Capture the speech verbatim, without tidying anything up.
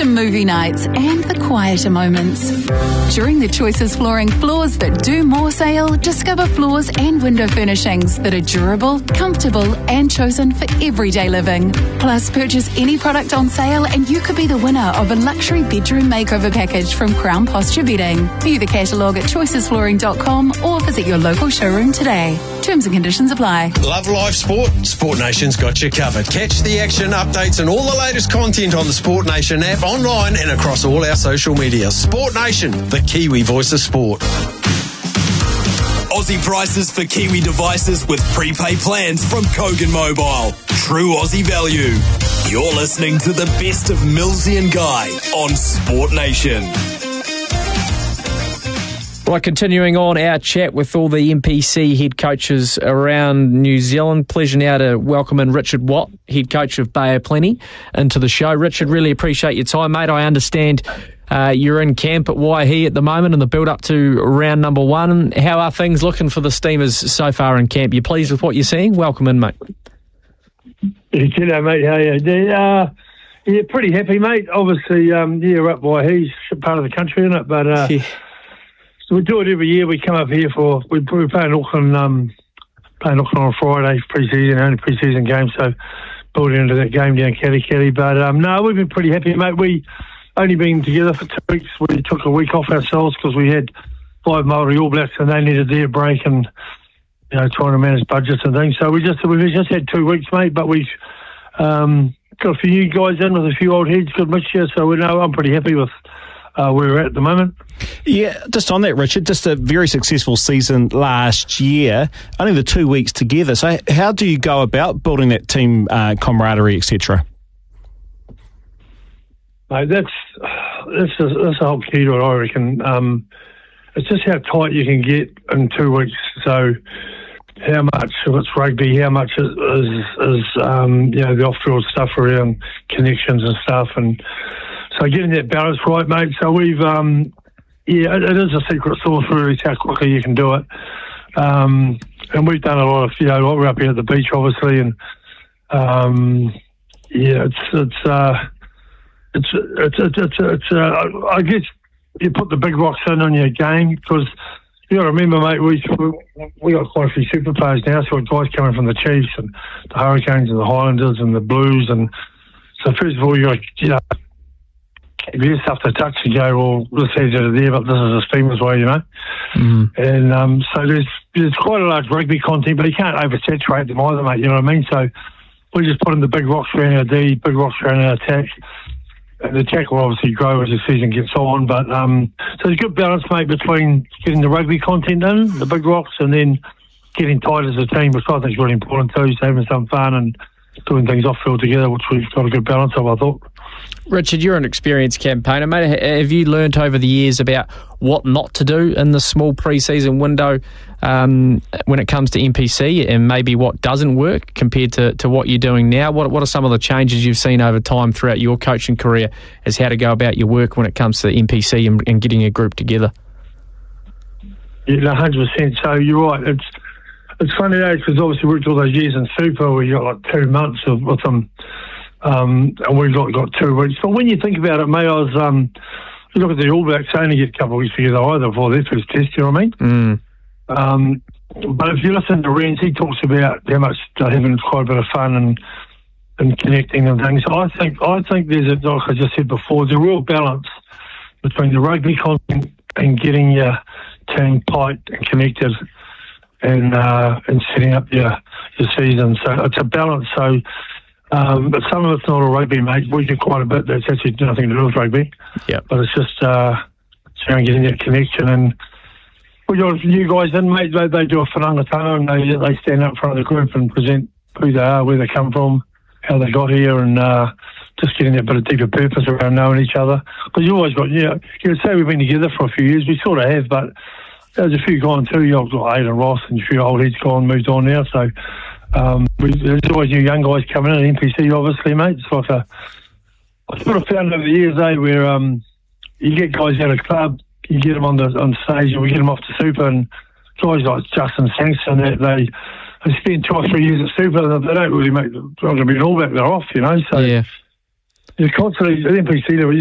to movie nights and the quieter moments. During the Choices Flooring Floors That Do More sale, discover floors and window furnishings that are durable, comfortable and chosen for everyday living. Plus, purchase any product on sale and you could be the winner of a luxury bedroom makeover package from Crown Posture Bedding. View the catalogue at choices flooring dot com or visit your local showroom today. Terms and conditions apply. Love live sport? Sport Nation's got you covered. Catch the action, updates and all the latest content on the Sport Nation app, online and across all our social media. Sport Nation, the Kiwi voice of sport. Aussie prices for Kiwi devices with prepaid plans from Kogan Mobile. True Aussie value. You're listening to the best of Millsy and Guy on Sport Nation. Right, continuing on our chat with all the N P C head coaches around New Zealand. Pleasure now to welcome in Richard Watt, head coach of Bay of Plenty, into the show. Richard, really appreciate your time, mate. I understand uh, you're in camp at Waihi at the moment in the build-up to round number one. How are things looking for the Steamers so far in camp? You pleased with what you're seeing? Welcome in, mate. Yeah, g'day, mate. How are you? Uh, yeah, pretty happy, mate. Obviously, um, yeah, up Waihi's part of the country, isn't it? But... Uh, yeah. So we do it every year. We come up here for we we play in Auckland, um, playing Auckland on Friday, pre-season, only pre-season game. So building into that game down Caddy Caddy. But um, no, we've been pretty happy, mate. We only been together for two weeks. We took a week off ourselves because we had five Māori All Blacks and they needed their break and you know trying to manage budgets and things. So we just we just had two weeks, mate. But we've um, got a few new guys in with a few old heads, good mixture. So we know I'm pretty happy with uh, where we're at at the moment. Yeah, just on that, Richard, just a very successful season last year, only the two weeks together. So how do you go about building that team uh, camaraderie, et cetera? Mate, that's, that's, a, that's a whole key to it, I reckon. Um, it's just how tight you can get in two weeks. So how much of it's rugby, how much is, is, is um, you know, the off-field stuff around connections and stuff. And so getting that balance right, mate. So we've... Um, Yeah, it is a secret sauce really, how quickly you can do it. Um, and we've done a lot of, you know, we're up here at the beach, obviously, and um, yeah, it's it's uh, it's it's it's it's, it's uh, I guess you put the big rocks in on your game because you got to remember, mate, we we got quite a few super players now. So we've got guys coming from the Chiefs and the Hurricanes and the Highlanders and the Blues, and so first of all, you got you know. You just have to touch and go, well, this is it there, but this is a Steamers way, you know. Mm. And um, so there's there's quite a large rugby content, but you can't oversaturate them either, mate, you know what I mean? So we just put in the big rocks around our D, big rocks around our attack. And the attack will obviously grow as the season gets on, but um, so there's a good balance, mate, between getting the rugby content in, the big rocks, and then getting tight as a team, which I think is really important too, so having some fun and doing things off-field together, which we've got a good balance of, I thought. Richard, you're an experienced campaigner, mate. Have you learnt over the years about what not to do in the small pre-season window um, when it comes to N P C and maybe what doesn't work compared to, to what you're doing now? What What are some of the changes you've seen over time throughout your coaching career as how to go about your work when it comes to N P C and, and getting a group together? Yeah, one hundred percent. So you're right. It's it's funny though because obviously we worked all those years in Super where you got like two months of with them. Um, and we've got, got two weeks. But when you think about it, mate, I was, um, you look at the All Blacks, they only get a couple of weeks together either before their first test, you know what I mean? Mm. Um, but if you listen to Renz, he talks about how much they're having quite a bit of fun and and connecting and things. I think I think there's, a, like I just said before, there's a real balance between the rugby content and getting your team tight and connected and uh, and setting up your, your season. So it's a balance. So Um, but some of it's not all rugby, mate. We do quite a bit that's actually nothing to do with rugby. Yeah. But it's just uh, trying getting that connection. And we got new guys in, mate. They, they do a whanangatanga and they, they stand up in front of the group and present who they are, where they come from, how they got here, and uh, just getting that bit of deeper purpose around knowing each other. Because you always got, you know, you would say we've been together for a few years. We sort of have, but there's a few gone too. You've got Aidan Ross and a few old heads gone, moved on now. So um, we, there's always new young guys coming in at N P C, obviously, mate. It's like a, I sort of found over the years, eh, where um, you get guys out of club, you get them on the on stage, and we get them off to Super, and guys like Justin Sankson, they, they they spend two or three years at Super, and they don't really make, they're not going to be an All Black, they're off, you know. So yeah. you're constantly, at N P C level,